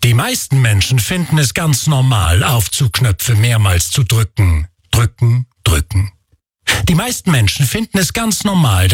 Die meisten Menschen finden es ganz normal, Aufzugknöpfe mehrmals zu drücken. Drücken, drücken. Die meisten Menschen finden es ganz normal,